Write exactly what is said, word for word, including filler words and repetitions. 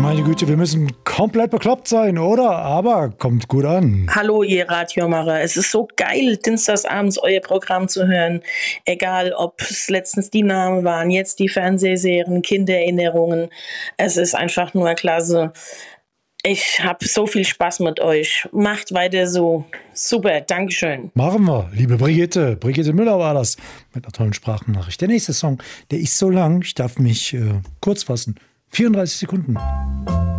Meine Güte, wir müssen komplett bekloppt sein, oder? Aber kommt gut an. Hallo, ihr Radiomacher. Es ist so geil, dienstagsabends euer Programm zu hören. Egal, ob es letztens die Namen waren, jetzt die Fernsehserien, Kindererinnerungen. Es ist einfach nur klasse. Ich habe so viel Spaß mit euch. Macht weiter so. Super, Dankeschön. Machen wir, liebe Brigitte. Brigitte Müller war das mit einer tollen Sprachnachricht. Der nächste Song, der ist so lang, ich darf mich äh, kurz fassen. vierunddreißig Sekunden.